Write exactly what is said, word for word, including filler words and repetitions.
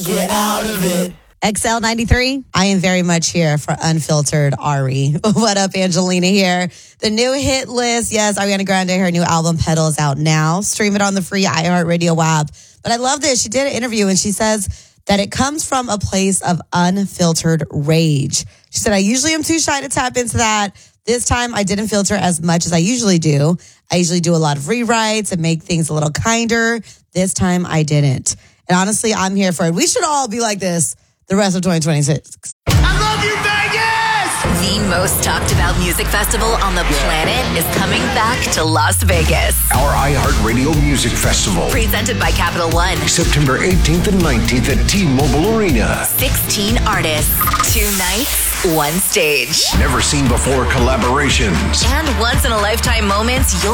Get out of it. X L ninety-three, I am very much here for Unfiltered Ari. What up, Angelina here? The new hit list. Yes, Ariana Grande, her new album, Pedal, is out now. Stream it on the free iHeartRadio app. But I love this. She did an interview and she says that it comes from a place of unfiltered rage. She said, I usually am too shy to tap into that. This time, I didn't filter as much as I usually do. I usually do a lot of rewrites and make things a little kinder. This time, I didn't. And honestly, I'm here for it. We should all be like this the rest of twenty twenty-six. I love you, Vegas! The most talked about music festival on the planet is coming back to Las Vegas. Our iHeartRadio Music Festival. Presented by Capital One. September eighteenth and nineteenth at T-Mobile Arena. sixteen artists, two nights, one stage. Never seen before collaborations. And once in a lifetime moments you'll